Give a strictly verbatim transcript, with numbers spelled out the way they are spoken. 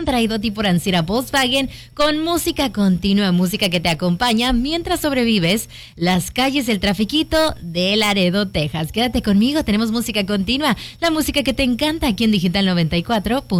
traído a ti por Ancira Volkswagen con música continua, música que te acompaña mientras sobrevives las calles del trafiquito de Laredo, Texas. Quédate conmigo, tenemos música continua, la música que te encanta aquí en Digital noventa y cuatro.